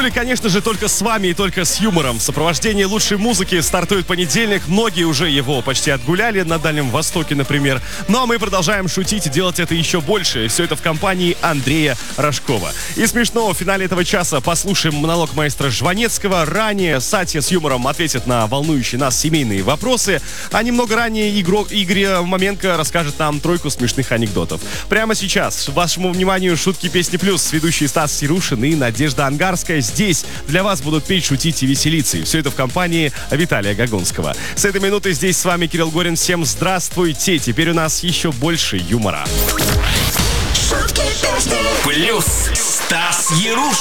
Ну или, конечно же, только с вами и только с юмором. В сопровождении лучшей музыки стартует понедельник. Многие уже его почти отгуляли на Дальнем Востоке, например. Ну а мы продолжаем шутить и делать это еще больше. Все это в компании Андрея Рожкова. И смешно, в финале этого часа послушаем монолог маэстро Жванецкого. Ранее Сатья с юмором ответит на волнующие нас семейные вопросы. А немного ранее Игорь Маменко расскажет нам тройку смешных анекдотов. Прямо сейчас вашему вниманию шутки песни плюс. Ведущие Стас Сирушин и Надежда Ангарская здесь для вас будут петь, шутить и веселиться. И все это в компании Виталия Гагунского. С этой минуты здесь с вами Кирилл Горин. Всем здравствуйте. Теперь у нас еще больше юмора. Шутки песни Плюс Стас Ярушин.